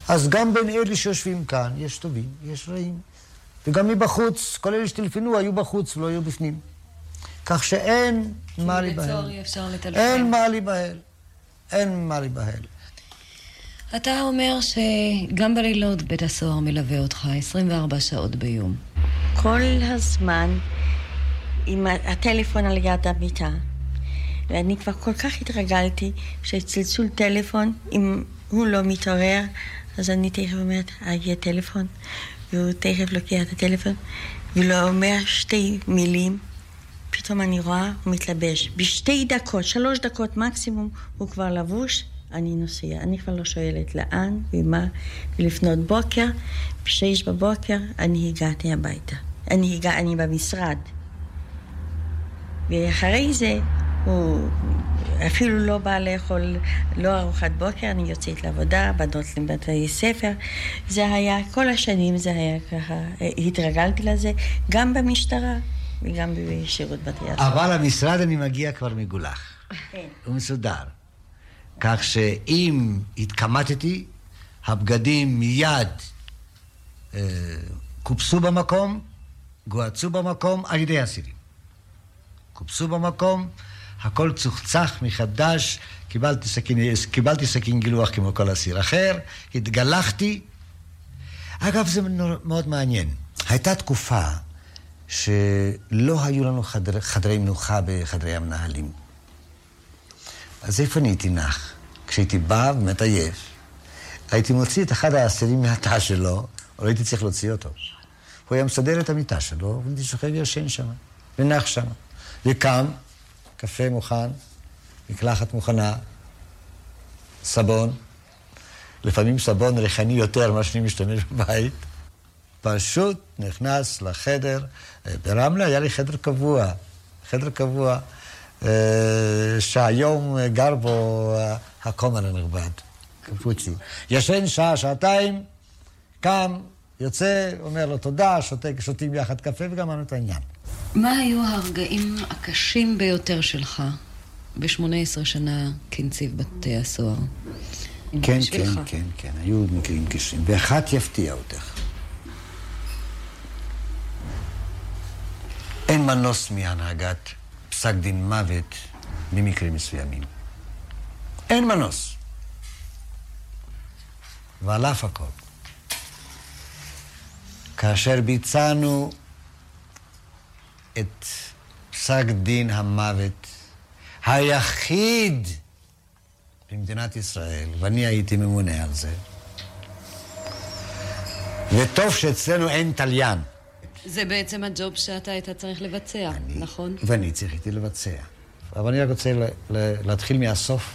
אז גם בין אלה שיושבים כאן, יש טובים, יש רעים. וגם מבחוץ, כל אלה שטלפנו היו בחוץ ולא היו בפנים. כך שאין מה להיבהל. אין מה להיבהל. אין מה להיבהל. אתה אומר שגם בלילות בית הסוהר מלווה אותך 24 שעות ביום. כל הזמן עם הטלפון על יד המיטה. ואני כבר כל כך התרגלתי שצלצול טלפון, אם הוא לא מתעורר, אז אני תכף אומרת, יהיה טלפון, והוא תכף לוקח את הטלפון, ולא אומר שתי מילים, פתאום אני רואה, הוא מתלבש. בשתי דקות, 3 דקות מקסימום, הוא כבר לבוש, אני נוסע. אני כבר לא שואלת לאן ומה, ולפנות בוקר, ב6 בבוקר, אני הגעתי הביתה. אני במשרד. ואחרי זה, הוא אפילו לא בא לאכול, לא ארוחת בוקר, אני יוצאת לעבודה, בנות לבתי ספר. זה היה, כל השנים זה היה ככה, התרגלתי לזה, גם במשטרה וגם בשירות בתי הסוהר. אבל המשרד אני מגיע כבר מגולח. כן. הוא מסודר. כך שאם התקמטתי, הבגדים מיד קופסו במקום, גועצו במקום על ידי אסירים. קופסו במקום, הכל צוחצח מחדש, קיבלתי סכין גילוח כמו כל אסיר אחר, התגלחתי. אגב, זה מאוד מעניין. הייתה תקופה שלא היו לנו חדרי מנוחה בחדרי המנהלים. אז איפה אני הייתי נח? כשהייתי בא ומתעייף, הייתי מוציא את אחד האסירים מהתא שלו, או הייתי צריך להוציא אותו. הוא היה מסדר את המיטה שלו, והייתי שוכב וישן שם, ונח שם. וקם, קפה מוכן, מקלחת מוכנה, סבון, לפעמים סבון ריחני יותר ממה שאני משתמש בבית, פשוט נכנס לחדר, ברמלה היה לי חדר קבוע, שהיום גר בו הכומר הנכבד, קפוצי. ישן שעה, שעתיים, קם, יוצא, אומר לו תודה, שותים יחד קפה וגמרנו את העניין. מה היו הרגעים הקשים ביותר שלך ב-18 שנה כנציב בתי הסוהר? כן, היו מקרים קשים, ואחת יפתיע אותך. אין מנוס מהנהגת פסק דין מוות במקרים מסוימים. אין מנוס. ועל אף הכל, כאשר ביצענו את פסק דין המוות היחיד במדינת ישראל, ואני הייתי ממונה על זה, וטוב שאצלנו אין תליין. זה בעצם הג'וב שאתה היית צריך לבצע, נכון? ואני צריכתי לבצע. אבל אני רק רוצה להתחיל מהסוף.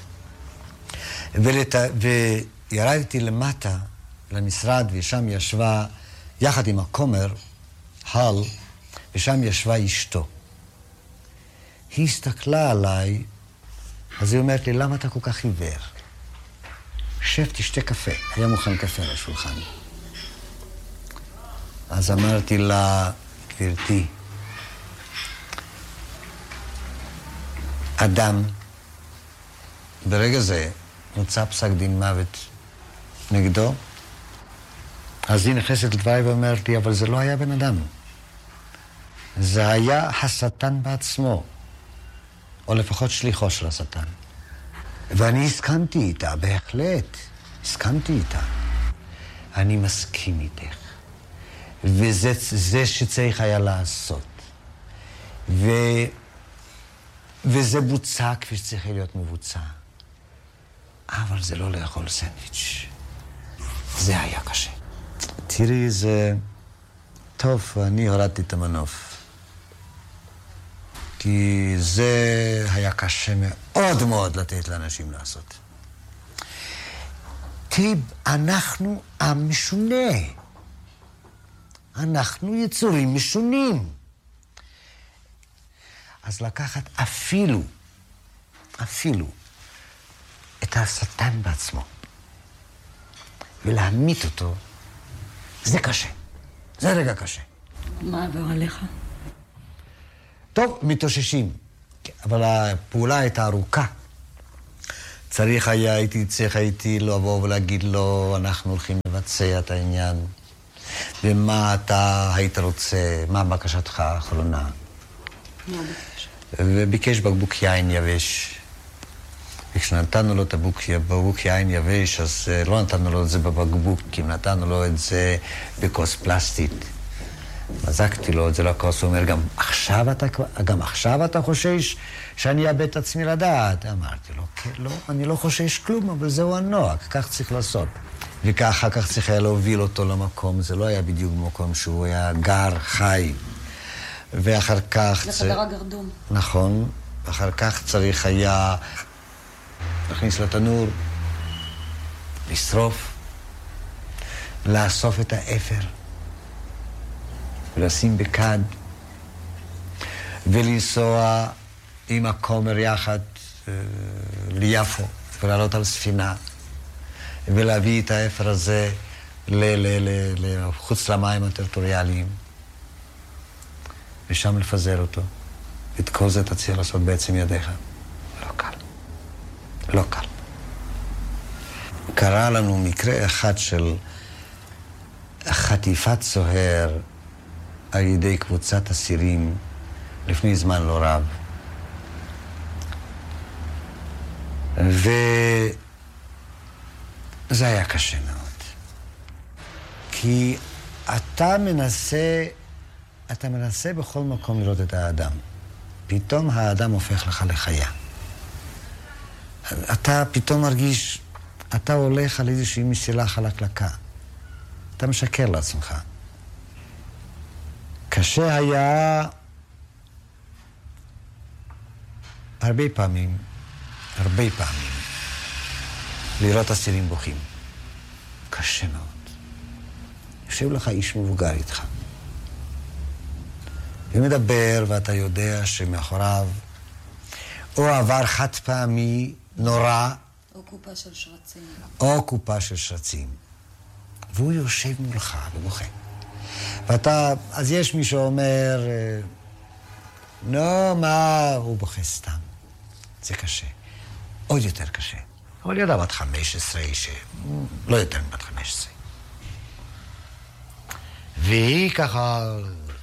וירדתי למטה למשרד, ושם ישבה, יחד עם הכומר, הל, ושם ישבה אשתו. היא הסתכלה עליי, אז היא אומרת לי, למה אתה כל כך עיוור? שב, תשתה קפה. היה מוכן קפה על השולחן. אז אמרתי לה, גברתי, אדם, ברגע זה נוצא פסק דין מוות נגדו, אז היא נכנסת לדבריי ואומרת לי, אבל זה לא היה בן אדם. זה היה השטן בעצמו, או לפחות שליחו של השטן. ואני הסכמתי איתה, בהחלט, הסכמתי איתה. אני מסכים איתך. וזה שצריך היה לעשות. וזה בוצע כפי שצריך להיות מבוצע. אבל זה לא לאכול סנדוויץ'. זה היה קשה. תראי, זה טוב, אני הורדתי את המנוף. כי זה היה קשה מאוד מאוד לתת לאנשים לעשות. תראי, אנחנו עם משונה. אנחנו יצורים משונים. אז לקחת אפילו את השטן בעצמו ולהמית אותו, זה קשה. זה רגע קשה. מה עבר עליך? טוב, מתאוששים. אבל הפעולה הייתה ארוכה. הייתי לבוא ולהגיד לו, אנחנו הולכים נמצה את העניין, ומה אתה היית רוצה, מה בקשתך האחרונה. מה בקש? וביקש בקבוק יין יבש. וכשנתנו לו את הבקבוק יין יבש, אז לא נתנו לו את זה בבקבוק, כי נתנו לו את זה בכוס פלסטית. מזקתי לו את זה לכוס, הוא אומר, גם עכשיו אתה חושש שאני אאבד את עצמי לדעת? אמרתי לו, כן, לא, אני לא חושש כלום, אבל זהו הנוהג, כך צריך לעשות. וככה כך צריך היה להוביל אותו למקום, זה לא היה בדיוק במקום שהוא היה גר, חי. ואחר כך... לחדר הגרדום. נכון, ואחר כך צריך היה להכניס לתנור, לשרוף, לאסוף את האפר, ולשים בכד, ולנסוע עם הכומר יחד ליפו, ולעלות על ספינה, ולהביא את האפר הזה לחוץ למים הטריטוריאליים, ושם לפזר אותו. את כל זה אתה צריך לעשות בעצם ידיך. לא קל. לא קל. קרה לנו מקרה אחד של חטיפת סוהר על ידי קבוצת אסירים לפני זמן לא רב. וזה היה קשה מאוד. כי אתה מנסה בכל מקום לראות את האדם. פתאום האדם הופך לך לחיה. אתה פתאום מרגיש, אתה הולך על איזושהי מסילה חלקלקה. אתה משקר לעצמך. קשה היה הרבה פעמים לראות אסירים בוכים. קשה מאוד. יושב לך איש מבוגר איתך. ומדבר ואתה יודע שמאחוריו או עבר חד פעמי נורא, או קופה של שרצים. או קופה של שרצים. והוא יושב מולך ובוכה. ואתה, אז יש מי שאומר, נו, מה, הוא בוכה סתם. זה קשה. עוד יותר קשה. אבל ילדה בת 15, לא יותר מבת 15. והיא ככה,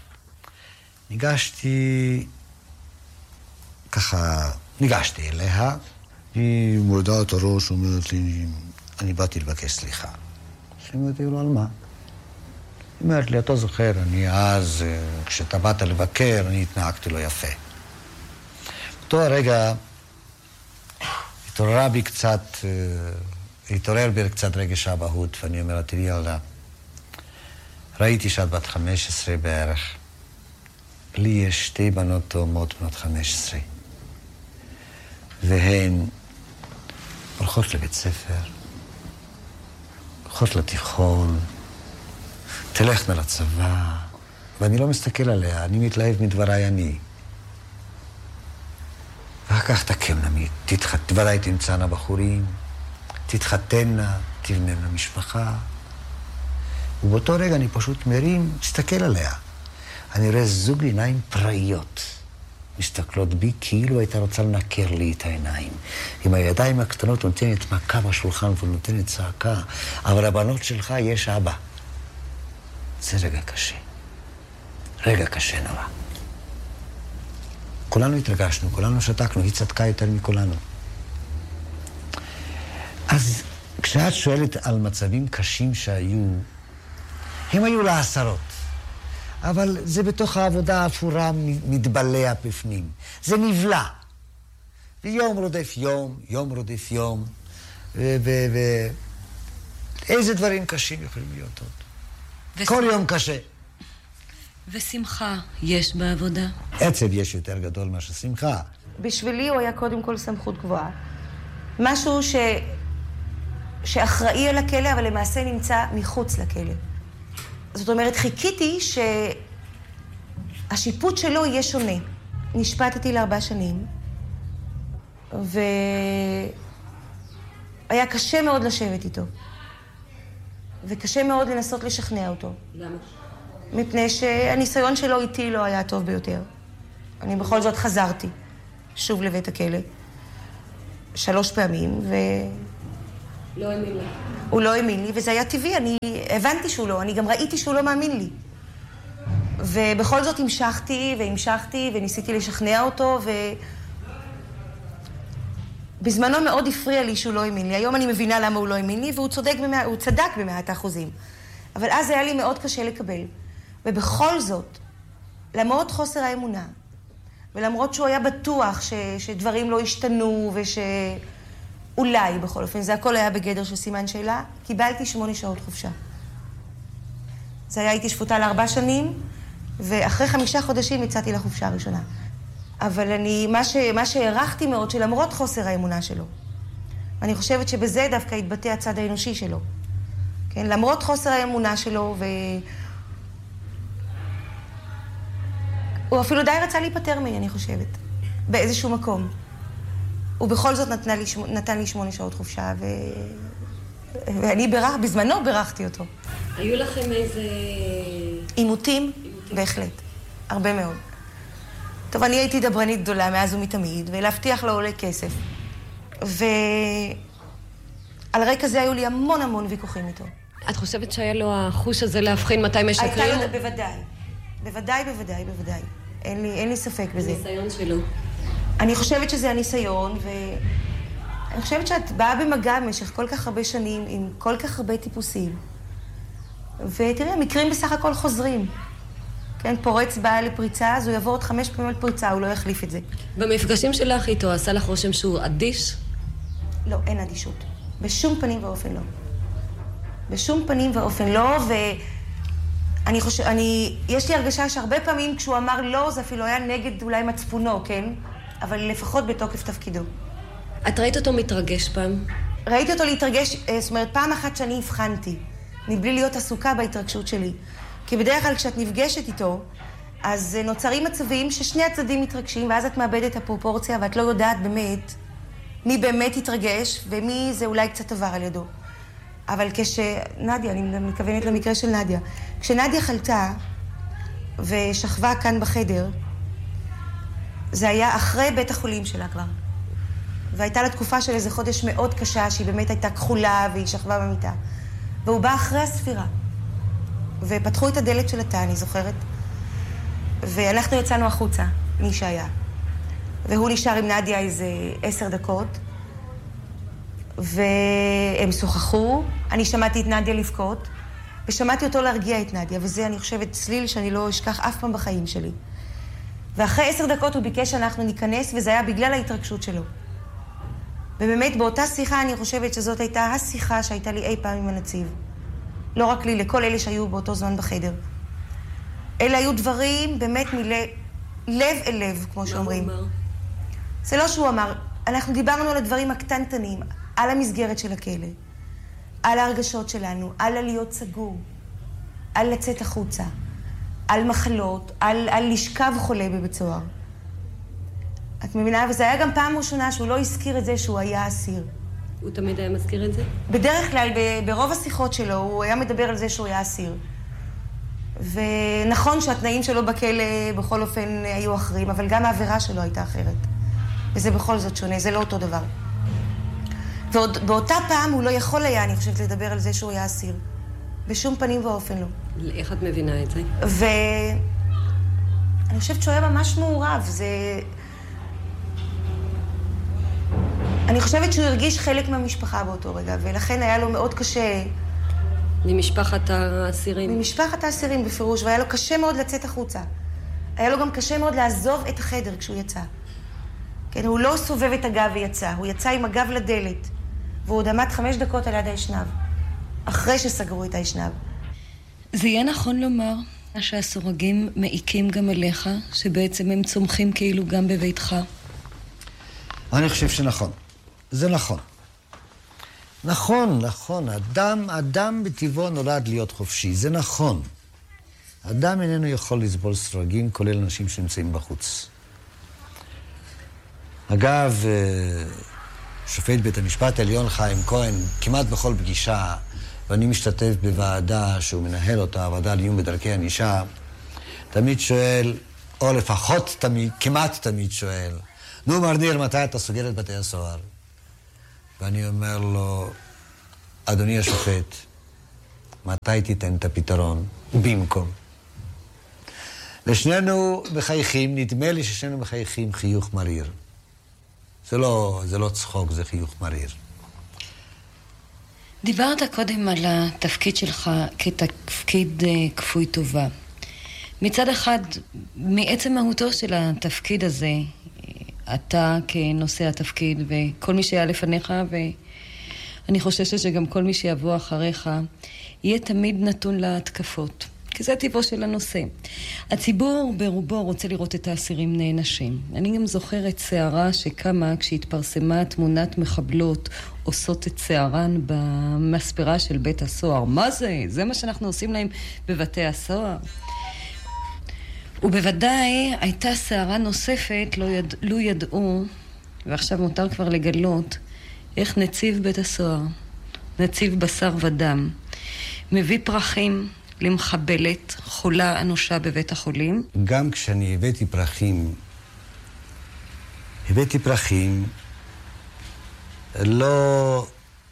ניגשתי אליה, היא מורדה את הראש, אומרת לי, אני באתי לבקש סליחה. שאמרתי לו, על מה? היא אומרת לי, אתה זוכר, אני אז, כשאתה באת לבקר, אני התנהגתי לו יפה. באותו הרגע, התעורר בי קצת רגש אבהות, ואני אומר, תראי ילדה, ראיתי שאת בת 15 בערך. לי יש 2 בנות תאומות בנות 15. והן הולכות לבית ספר, הולכות לתיכון, תלכנה לצבא, ואני לא מסתכל עליה, אני מתלהב מדבריי אני. ואחר כך תקמנה, ודאי תמצאנה בחורים, תתחתנה, תבננה משפחה. ובאותו רגע אני פשוט מרים, מסתכל עליה. אני רואה זוג עיניים פראיות, מסתכלות בי כאילו הייתה רוצה לנקר לי את העיניים. עם הידיים הקטנות נותנת מכה בשולחן ונותנת צעקה, אבל הבנות שלך יש אבא. זה רגע קשה. רגע קשה נורא. כולנו התרגשנו, כולנו שתקנו, היא צדקה יותר מכולנו. אז כשאת שואלת על מצבים קשים שהיו, הם היו לעשרות. אבל זה בתוך העבודה האפורה מתבלע בפנים. זה נבלע. ויום רודף יום, יום רודף יום. איזה דברים קשים יכולים להיות עוד. כל יום קשה. ושמחה יש בעבודה? עצב יש יותר גדול מאשר שמחה. בשבילי הוא היה קודם כל סמכות גבוהה. משהו שאחראי על הכלא, אבל למעשה נמצא מחוץ לכלא. זאת אומרת, חיכיתי שהשיפוט שלו יהיה שונה. נשפטתי ל4 שנים, והיה קשה מאוד לשבת איתו. וקשה מאוד לנסות לשכנע אותו. למה? מפני שהניסיון שלו איתי לא היה הטוב ביותר. אני בכל זאת חזרתי שוב לבית הכלא 3 פעמים, לא האמין לי. הוא לא האמין לי, וזה היה טבעי, אני הבנתי שהוא לא, אני גם ראיתי שהוא לא מאמין לי. ובכל זאת המשכתי והמשכתי וניסיתי לשכנע אותו, בזמנו מאוד הפריע לי שהוא לא האמין לי. היום אני מבינה למה הוא לא האמין לי, והוא צדק ב100%. אבל אז היה לי מאוד קשה לקבל. ובכל זאת, למרות חוסר האמונה, ולמרות שהוא היה בטוח שדברים לא השתנו, ושאולי בכל אופן, זה הכל היה בגדר של סימן שאלה, קיבלתי 8 שעות חופשה. זה היה הייתי שפוטה ל4 שנים, ואחרי 5 חודשים יצאתי לחופשה הראשונה. אבל מה שהערכתי מאוד, שלמרות חוסר האמונה שלו, אני חושבת שבזה דווקא התבטא הצד האנושי שלו. כן? למרות חוסר האמונה שלו, הוא אפילו די רצה להיפטר ממני, אני חושבת, באיזשהו מקום. הוא בכל זאת נתן לי 8 שעות חופשה, ואני בזמנו בירכתי אותו. היו לכם איזה... עימותים? בהחלט. הרבה מאוד. טוב, אני הייתי דברנית גדולה מאז ומתמיד, ולהבטיח לו עולה כסף. ועל רקע זה היו לי המון ויכוחים איתו. את חושבת שהיה לו החוש הזה להבחין מתי משקרים? הייתה לו, בוודאי. בוודאי. אין לי ספק בזה. הניסיון שלו. אני חושבת שזה הניסיון, ואני חושבת שאת באה במגע במשך כל כך הרבה שנים, עם כל כך הרבה טיפוסים. ותראי, המקרים בסך הכל חוזרים. כן, פורץ בא לפריצה, אז הוא יעבור עוד 5 פעמים על פריצה, הוא לא יחליף את זה. במפגשים שלך איתו, עשה לך רושם שהוא אדיש? לא, אין אדישות. בשום פנים ואופן לא. בשום פנים ואופן לא, יש לי הרגשה שהרבה פעמים כשהוא אמר לא, זה אפילו היה נגד אולי מצפונו, כן? אבל לפחות בתוקף תפקידו. את ראית אותו מתרגש פעם? ראיתי אותו להתרגש, זאת אומרת, פעם אחת שאני הבחנתי, מבלי להיות עסוקה בהתרגשות שלי. כי בדרך כלל כשאת נפגשת איתו, אז נוצרים מצבים ששני הצדדים מתרגשים, ואז את מאבדת את הפרופורציה, ואת לא יודעת באמת מי באמת התרגש, ומי זה אולי קצת עבר על ידו. אבל כשנדיה, אני מתכוונת למקרה של נדיה, כשנדיה חלתה ושכבה כאן בחדר, זה היה אחרי בית החולים שלה כבר. והייתה לה תקופה של איזה חודש מאוד קשה, שהיא באמת הייתה כחולה והיא שכבה במיטה. והוא בא אחרי הספירה. ופתחו את הדלת של התא, אני זוכרת. ואנחנו יצאנו החוצה, מי שהיה. והוא נשאר עם נדיה איזה 10 דקות. והם שוחחו. אני שמעתי את נדיה לבכות. ושמעתי אותו להרגיע את נדיה. וזה, אני חושבת, צליל שאני לא אשכח אף פעם בחיים שלי. ואחרי 10 דקות הוא ביקש שאנחנו ניכנס, וזה היה בגלל ההתרגשות שלו. ובאמת, באותה שיחה אני חושבת שזאת הייתה השיחה שהייתה לי אי פעם עם הנציב. לא רק לי, לכל אלה שהיו באותו זמן בחדר. אלה היו דברים באמת לב אל לב, כמו שאומרים. מה הוא אמר? זה לא שהוא אמר. אנחנו דיברנו על הדברים הקטנטנים, על המסגרת של הכלא, על ההרגשות שלנו, על להיות סגור, על לצאת החוצה, על מחלות, על לשכב חולה בבית סוהר. את מבינה? וזה היה גם פעם ראשונה שהוא לא הזכיר את זה שהוא היה אסיר. הוא תמיד היה מזכיר את זה? בדרך כלל, ברוב השיחות שלו, הוא היה מדבר על זה שהוא היה אסיר. ונכון שהתנאים שלו בכלא בכל אופן היו אחרים, אבל גם העבירה שלו הייתה אחרת. וזה בכל זאת שונה, זה לא אותו דבר. ועוד באותה פעם הוא לא יכול היה, אני חושבת, לדבר על זה שהוא היה אסיר. בשום פנים ואופן לא. איך את מבינה את זה? ואני חושבת שהוא היה ממש מעורב. אני חושבת שהוא הרגיש חלק מהמשפחה באותו רגע, ולכן היה לו מאוד קשה... ממשפחת האסירים. ממשפחת האסירים בפירוש, והיה לו קשה מאוד לצאת החוצה. היה לו גם קשה מאוד לעזוב את החדר כשהוא יצא. כן, הוא לא סובב את הגב ויצא, הוא יצא עם הגב לדלת, והוא עוד עמד 5 דקות על יד האשנב, אחרי שסגרו את האשנב. זה יהיה נכון לומר שהסורגים מעיקים גם אליך, שבעצם הם צומחים כאילו גם בביתך? אני חושב שנכון. זה נכון. נכון. אדם בטבעו נולד להיות חופשי, זה נכון. אדם איננו יכול לסבול סורגים, כולל אנשים שנמצאים בחוץ. אגב, שופט בית המשפט העליון חיים כהן, כמעט בכל פגישה, ואני משתתף בוועדה שהוא מנהל אותה, הוועדה לעיון בדרכי ענישה, תמיד שואל, או לפחות תמיד, כמעט תמיד שואל, נו מר ניר, מתי אתה סוגר את בתי הסוהר? ואני אומר לו, אדוני השופט, מתי תיתן את הפתרון במקום? ושנינו מחייכים, נדמה לי ששנינו מחייכים חיוך מריר. זה לא צחוק, זה חיוך מריר. דיברת קודם על התפקיד שלך כתפקיד כפוי טובה. מצד אחד, מעצם מהותו של התפקיד הזה, אתה כנושא התפקיד וכל מי שהיה לפניך, ואני חוששת שגם כל מי שיבוא אחריך, יהיה תמיד נתון להתקפות. כי זה טבעו של הנושא. הציבור ברובו רוצה לראות את האסירים נענשים. אני גם זוכרת שערה שקמה כשהתפרסמה תמונת מחבלות עושות את שערן במספרה של בית הסוהר. מה זה? זה מה שאנחנו עושים להם בבתי הסוהר? ובוודאי הייתה שערה נוספת, לא ידעו, ועכשיו מותר כבר לגלות, איך נציב בית הסוהר, נציב בשר ודם, מביא פרחים למחבלת חולה אנושה בבית החולים. גם כשאני הבאתי פרחים לא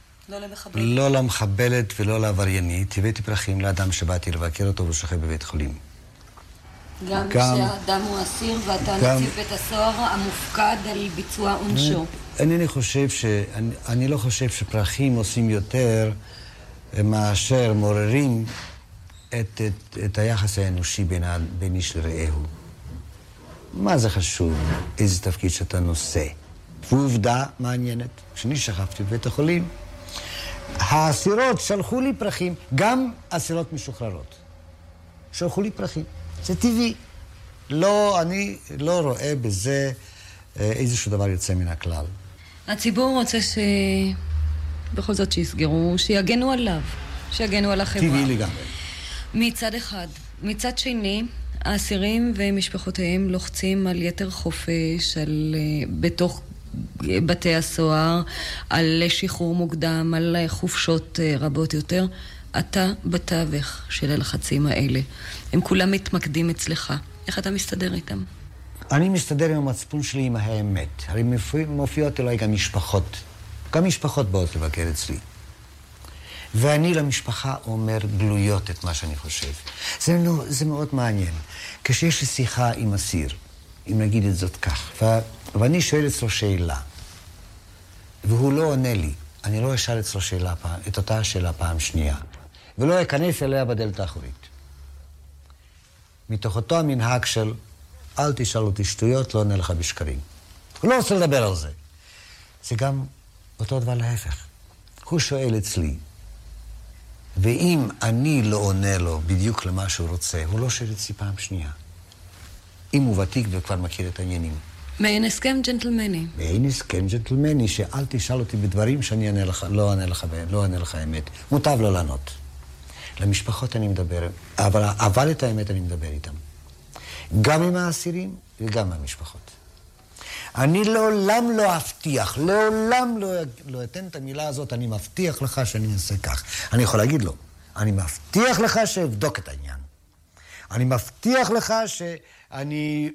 למחבלת ולא לעבריינית, הבאתי פרחים לאדם שבאתי לבקר אותו ושוכב בבית חולים. גם כשהאדם הוא אסיר ואתה נציב בית הסוהר המופקד על ביצוע עונשו. אני לא חושב שפרחים עושים יותר מאשר מעוררים את היחס האנושי בין איש לרעהו. מה זה חשוב? איזה תפקיד שאתה נושא? ועובדה מעניינת. כשאני שכבתי בבית החולים, האסירות שלחו לי פרחים, גם אסירות משוחררות. שלחו לי פרחים. זה טבעי. אני לא רואה בזה איזשהו דבר יוצא מן הכלל. הציבור רוצה בכל זאת שיסגרו, שיגנו עליו, שיגנו על החברה. טבעי לגמרי. מצד אחד. מצד שני, האסירים ומשפחותיהם לוחצים על יתר חופש, בתוך בתי הסוהר, על שחרור מוקדם, על חופשות רבות יותר. אתה בתווך של הלחצים האלה. הם כולם מתמקדים אצלך. איך אתה מסתדר איתם? אני מסתדר עם המצפון שלי עם האמת. הרי מופיעות אליי גם משפחות. גם משפחות באות לבקר אצלי. ואני למשפחה אומר גלויות את מה שאני חושב. זה מאוד מעניין. כשיש לי שיחה עם אסיר, אם נגיד את זאת כך, ואני שואל אצלו שאלה, והוא לא עונה לי, אני לא אשאל אצלו את אותה שאלה פעם שנייה, ולא אכנס אליה בדלת האחורית. מתוך אותו המנהג של אל תשאל אותי שטויות, לא עונה לך בשקרים. הוא לא רוצה לדבר על זה. זה גם אותו דבר להפך. הוא שואל אצלי, ואם אני לא עונה לו בדיוק למה שהוא רוצה, הוא לא שואל אצלי פעם שנייה. אם הוא ותיק וכבר מכיר את העניינים. מעין הסכם ג'נטלמני. מעין הסכם ג'נטלמני, שאל תשאל אותי בדברים שאני לא אענה לך אמת. מוטב לא לענות. למשפחות אני מדבר, אבל את האמת אני מדבר איתם. גם עם האסירים וגם עם המשפחות. אני לעולם לא אבטיח, לעולם לא אתן את המילה הזאת, אני מבטיח לך שאני אעשה כך. אני יכול להגיד לו, אני מבטיח לך שאבדוק את העניין. אני מבטיח לך שאני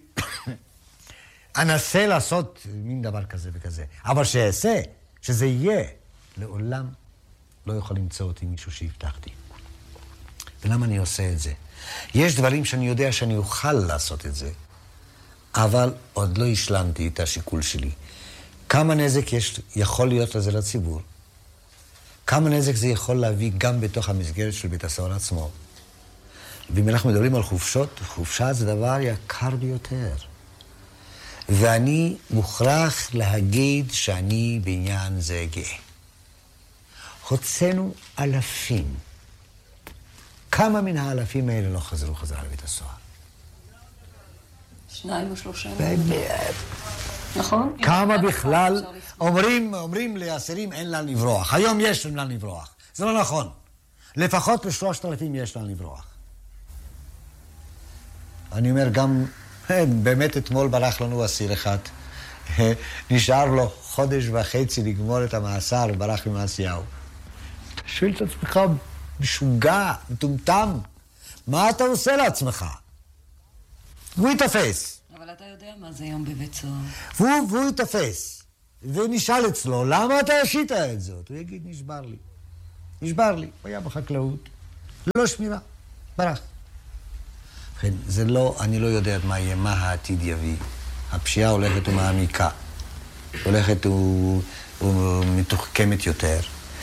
אנסה לעשות מין דבר כזה וכזה. אבל שאעשה, שזה יהיה, לעולם לא יכול למצוא אותי מישהו שהבטחתי. ולמה אני עושה את זה? יש דברים שאני יודע שאני אוכל לעשות את זה, אבל עוד לא השלמתי את השיקול שלי. כמה נזק יכול להיות לזה לציבור? כמה נזק זה יכול להביא גם בתוך המסגרת של בית הסוהר עצמו? ואם אנחנו מדברים על חופשות, חופשה זה דבר יקר ביותר. ואני מוכרח להגיד שאני בעניין זה גאה. הוצאנו אלפים. כמה מן האלפים האלה לא חזרו חזרה לבית הסוהר? 2 או 3. נכון? כמה בכלל אומרים לאסירים אין לאן לברוח. היום יש לאן לברוח. זה לא נכון. לפחות ל3,000 יש לאן לברוח. אני אומר גם, באמת אתמול ברח לנו אסיר אחד. נשאר לו 1.5 חודש לגמור את המאסר וברח ממעשיהו. אתה שואל את עצמך, משוגע, מטומטם, מה אתה עושה לעצמך? הוא יתפס. אבל אתה יודע מה זה יום בבית סוהר. והוא יתפס. ונשאל אצלו, למה אתה עשית את זאת? הוא יגיד, נשבר לי. נשבר לי, הוא היה בחקלאות, לא שמירה, ברח. לכן, זה לא, אני לא יודע מה יהיה, מה העתיד יביא. הפשיעה הולכת ומעמיקה, הולכת ומתוחכמת יותר.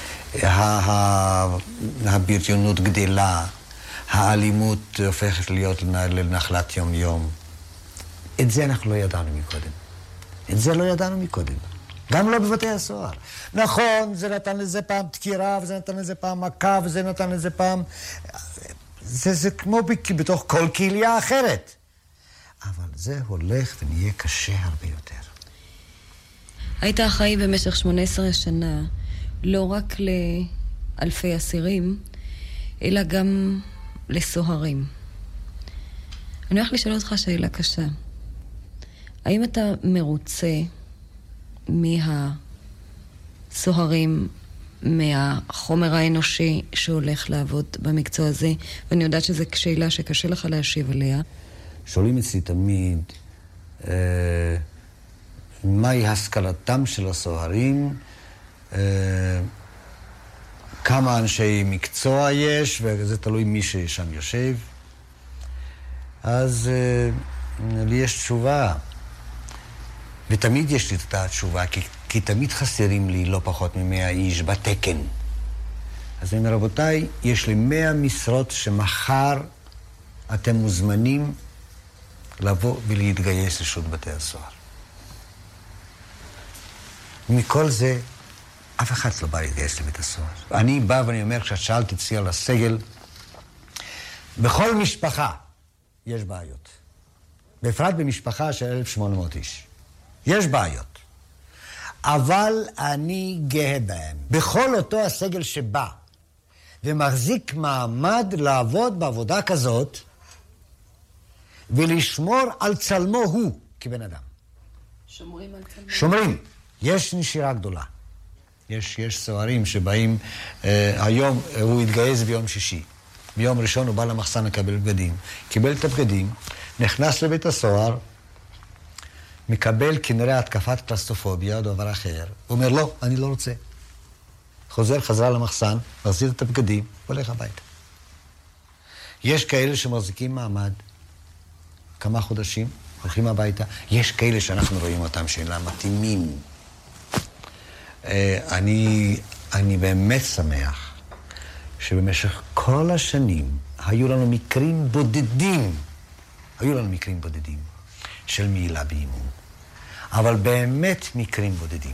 הבריונות גדלה, האלימות הופכת להיות לנחלת יום-יום. את זה אנחנו לא ידענו מקודם. את זה לא ידענו מקודם. גם לא בבתי הסוהר. נכון, זה נתן לזה פעם דקירה, וזה נתן לזה פעם מכה, וזה נתן לזה פעם... זה כמו בתוך כל קהילה אחרת. אבל זה הולך ונהיה קשה הרבה יותר. היית אחראי במשך 18 שנה, לא רק לאלפי אסירים, אלא גם לסוהרים. אני הולך לשאול אותך שאלה קשה. האם אתה מרוצה מהסוהרים, מהחומר האנושי שהולך לעבוד במקצוע הזה? ואני יודעת שזו שאלה שקשה לך להשיב עליה. שואלים אצלי תמיד, מהי השכלתם של הסוהרים, כמה אנשי מקצוע יש, וזה תלוי מי ששם יושב. אז לי יש תשובה, ותמיד יש לי את התשובה, כי תמיד חסרים לי לא פחות מ100 איש בתקן. אז אני אומר, רבותיי, יש לי 100 משרות שמחר אתם מוזמנים לבוא ולהתגייס לשירות בתי הסוהר. מכל זה, אף אחד לא בא להתגייס לבית הסוהר. אני בא ואני אומר, כשאת שאלת אצלי על הסגל, בכל משפחה יש בעיות. בפרט במשפחה של 1,800 איש. יש בעיות. אבל אני גאה בהם. בכל אותו הסגל שבא ומחזיק מעמד לעבוד בעבודה כזאת, ולשמור על צלמו הוא כבן אדם. שומרים על צלמו. שומרים. יש נשירה גדולה. יש סוהרים שבאים, היום הוא התגייס ביום שישי. ביום ראשון הוא בא למחסן לקבל בגדים. קיבל את הבגדים, נכנס לבית הסוהר, מקבל כנראה התקפת קלסטרופוביה או דבר אחר. הוא אומר, לא, אני לא רוצה. חזרה למחסן, מחזיר את הבגדים, הולך הביתה. יש כאלה שמחזיקים מעמד כמה חודשים, הולכים הביתה. יש כאלה שאנחנו רואים אותם שאינם מתאימים. אני באמת שמח שבמשך כל השנים היו לנו מקרים בודדים של מעילה באימון. אבל באמת מקרים בודדים.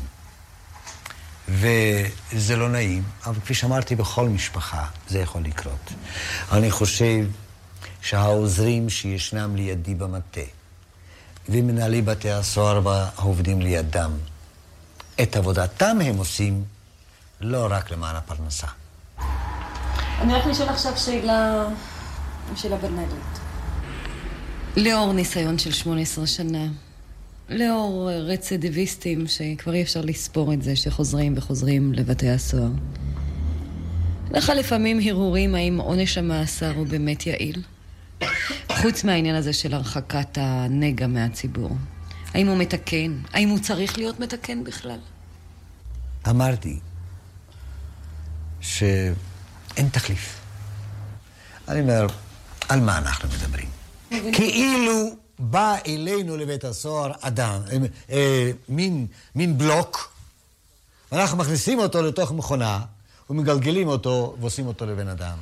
וזה לא נעים, אבל כפי שאמרתי, בכל משפחה זה יכול לקרות. אני חושב שהעוזרים שישנם לידי במטה, ומנהלי בתי הסוהר והעובדים לידם, את עבודתם הם עושים לא רק למען הפרנסה. אני הולך לשאול עכשיו שאלה בנאלית. לאור ניסיון של 18 שנה, לאור רצידיביסטים שכבר אי אפשר לספור את זה, שחוזרים וחוזרים לבתי הסוהר, לך לפעמים הרהורים האם עונש המאסר הוא באמת יעיל? חוץ מהעניין הזה של הרחקת הנגע מהציבור. האם הוא מתקן? האם הוא צריך להיות מתקן בכלל? אמרתי שאין תחליף. אני אומר, על מה אנחנו מדברים? כאילו בא אלינו לבית הסוהר אדם, מין בלוק, ואנחנו מכניסים אותו לתוך מכונה, ומגלגלים אותו ועושים אותו לבן אדם.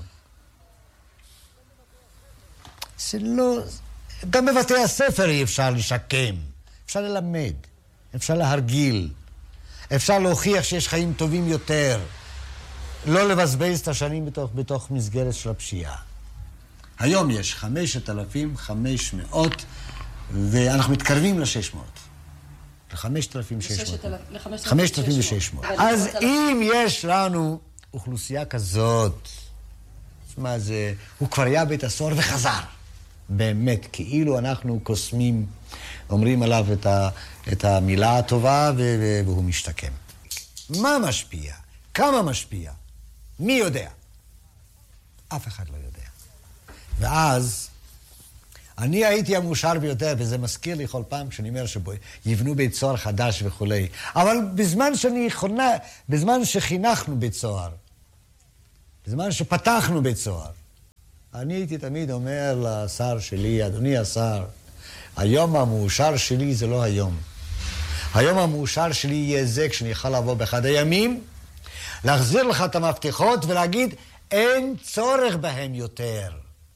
זה לא... גם בבתי הספר אי אפשר לשקם. אפשר ללמד, אפשר להרגיל, אפשר להוכיח שיש חיים טובים יותר, לא לבזבז את השנים בתוך מסגרת של הפשיעה. היום יש 5,500, ואנחנו מתקרבים ל-600. ל-5,600. 5,600. אז אם יש לנו אוכלוסייה כזאת, מה זה, הוא כבר היה בית הסוהר וחזר. באמת, כאילו אנחנו קוסמים, אומרים עליו את המילה הטובה והוא משתקם. מה משפיע? כמה משפיע? מי יודע? אף אחד לא יודע. ואז אני הייתי המאושר ביותר, וזה מזכיר לי כל פעם כשאני אומר שיבנו בית סוהר חדש וכולי. אבל בזמן שחינכנו בית סוהר, בזמן שפתחנו בית סוהר, אני הייתי תמיד אומר לשר שלי, אדוני השר, היום המאושר שלי זה לא היום. היום המאושר שלי יהיה זה כשאני יכול לבוא באחד הימים, להחזיר לך את המפתחות ולהגיד, אין צורך בהם יותר.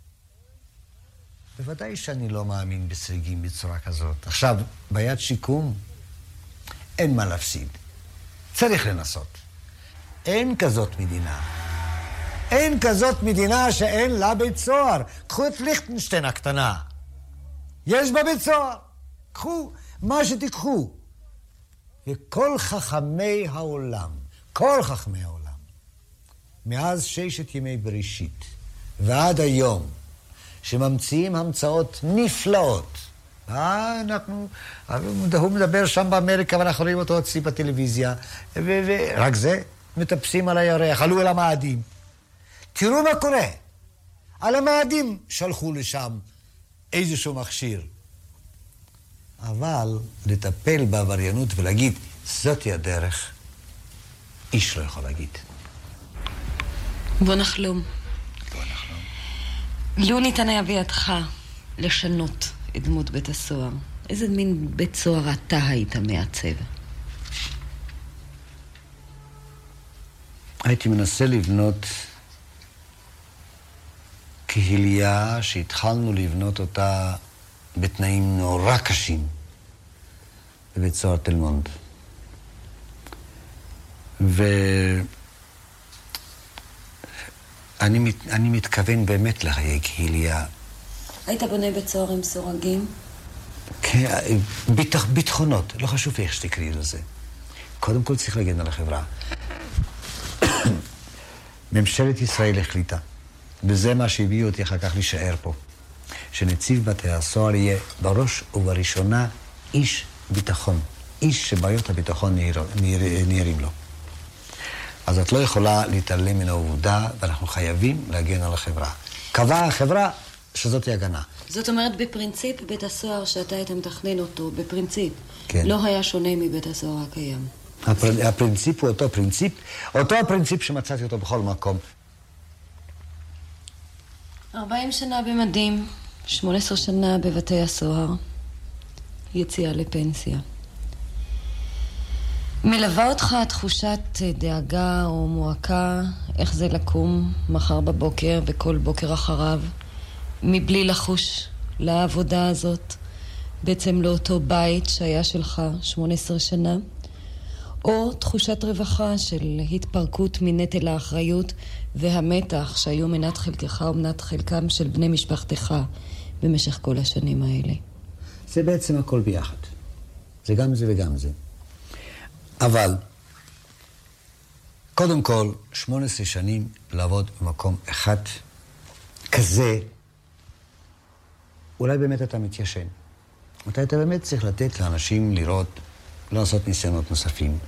בוודאי שאני לא מאמין בסריגים בצורה כזאת. עכשיו, ביד שיקום, אין מה להפסיד. צריך לנסות. אין כזאת מדינה. אין כזאת מדינה שאין לה בית סוהר. קחו את ליכטנשטיין הקטנה. יש בה בית סוהר. קחו מה שתיקחו. וכל חכמי העולם, כל חכמי העולם, מאז 6 ימי בראשית ועד היום, שממציאים המצאות נפלאות. הוא מדבר שם באמריקה ואנחנו רואים אותו אצלי בטלוויזיה, ורק זה, מטפסים על הירח, עלו אל המאדים. תראו מה קורה. על המאדים שלחו לשם איזשהו מכשיר. אבל לטפל בעבריינות ולהגיד, זאת היא הדרך, איש לא יכול להגיד. בוא נחלום. לו ניתן היה בידך לשנות את דמות בית הסוהר, איזה מין בית סוהר אתה היית מעצב? הייתי מנסה לבנות קהילייה שהתחלנו לבנות אותה בתנאים נורא קשים בבית סוהר תל מונד. אני מתכוון באמת לחיי קהילייה. היית בונה בית סוהר עם סורגים? כן, ביטחונות, לא חשוב איך שתקראי לזה. קודם כל צריך להגן על החברה. ממשלת ישראל החליטה, וזה מה שהביא אותי אחר כך להישאר פה, שנציב בתי הסוהר יהיה בראש ובראשונה איש ביטחון, איש שבעיות הביטחון נהירים לו. אז את לא יכולה להתעלם מן העובדה, ואנחנו חייבים להגן על החברה. קבעה החברה שזאת היא הגנה. זאת אומרת, בפרינציפ, בית הסוהר שאתה היית מתכנן אותו, בפרינציפ, כן. לא היה שונה מבית הסוהר הקיים. הפרינציפ הוא אותו הפרינציפ שמצאתי אותו בכל מקום. 40 שנה במדים, 18 שנה בבתי הסוהר, יציאה לפנסיה. מלווה אותך תחושת דאגה או מועקה, איך זה לקום מחר בבוקר וכל בוקר אחריו, מבלי לחוש לעבודה הזאת, בעצם לאותו בית שהיה שלך 18 שנה, או תחושת רווחה של התפרקות מנטל האחריות והמתח שהיו מנת חלקך ומנת חלקם של בני משפחתך במשך כל השנים האלה. זה בעצם הכל ביחד. זה גם זה וגם זה. אבל, קודם כל, 18 שנים לעבוד במקום אחד כזה, אולי באמת אתה מתיישן. אתה באמת צריך לתת לאנשים לראות, לא לעשות ניסיונות נוספים.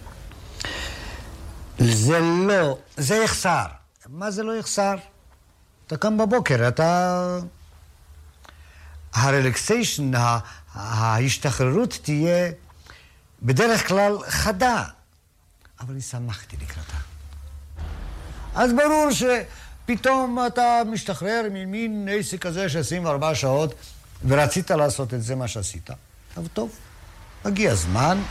זה לא, זה יחסר. מה זה לא יחסר? אתה קם בבוקר, אתה... הרלקסיישן, ההשתחררות תהיה בדרך כלל חדה. אבל אני שמחתי לקראתה. אז ברור שפתאום אתה משתחרר ממין עסק כזה של 24 שעות, ורצית לעשות את זה מה שעשית. אבל טוב, מגיע זמן,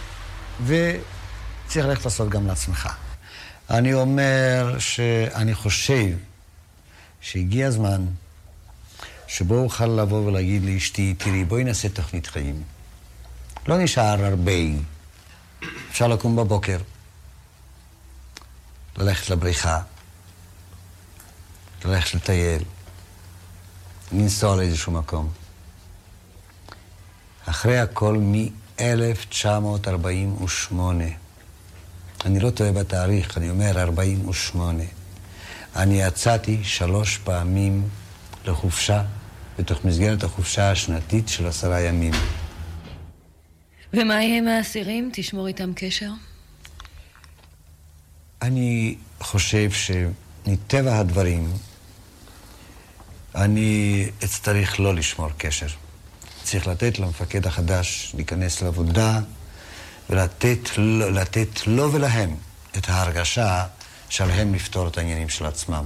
וצריך ללכת לעשות גם לעצמך. אני אומר שאני חושב שהגיע הזמן שבו אוכל לבוא ולהגיד לאשתי, תראי, בואי נעשה תוכנית חיים. לא נשאר הרבה. אפשר לקום בבוקר, ללכת לבריכה, ללכת לטייל, לנסוע לאיזשהו מקום. אחרי הכל מ-1948, אני לא טועה בתאריך, אני אומר 48, אני יצאתי 3 פעמים לחופשה, בתוך מסגרת החופשה השנתית של 10 ימים. ומה יהיה מהאסירים? תשמור איתם קשר? אני חושב שמטבע הדברים, אני אצטרך לא לשמור קשר. צריך לתת למפקד החדש להיכנס לעבודה, ולתת לו ולהם את ההרגשה שעליהם לפתור את העניינים של עצמם.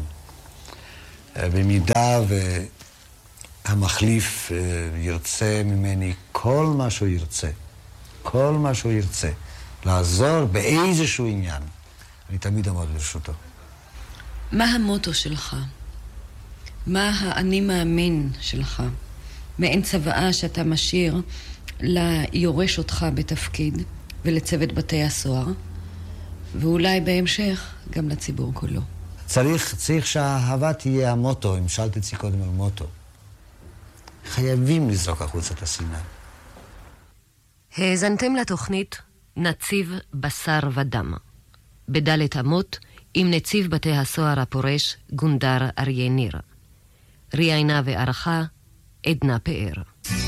במידה והמחליף ירצה ממני כל מה שהוא ירצה, כל מה שהוא ירצה, לעזור באיזשהו עניין, אני תמיד אעמוד לרשותו. מה המוטו שלך? מה האני מאמין שלך? מעין צוואה שאתה משאיר ליורש אותך בתפקיד ולצוות בתי הסוהר, ואולי בהמשך גם לציבור כולו. צריך שהאהבה תהיה המוטו, אם שאלת אצלי קודם על מוטו. חייבים לזרוק החוצה את השנאה. האזנתם לתוכנית נציב בשר ודם, בדלת אמות עם נציב בתי הסוהר הפורש גונדר אריה ניר. ראיינה וערכה עדנה פאר.